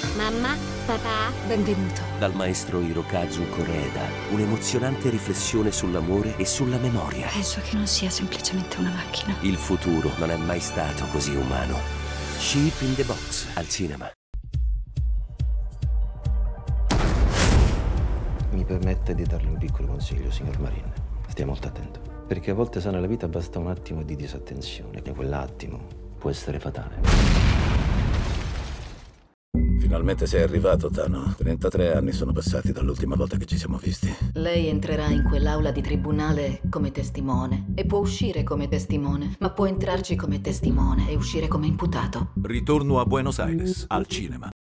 Mamma? Papà? Benvenuto. Dal maestro Hirokazu Koreeda, un'emozionante riflessione sull'amore e sulla memoria. Penso che non sia semplicemente una macchina. Il futuro non è mai stato così umano. Sheep in the Box, al cinema. Mi permette di darle un piccolo consiglio, signor Marin. Stia molto attento. Perché a volte, sa, nella vita basta un attimo di disattenzione. E quell'attimo può essere fatale. Finalmente sei arrivato, Tano. 33 anni sono passati dall'ultima volta che ci siamo visti. Lei entrerà in quell'aula di tribunale come testimone e può uscire come testimone, ma può entrarci come testimone e uscire come imputato. Ritorno a Buenos Aires, al cinema.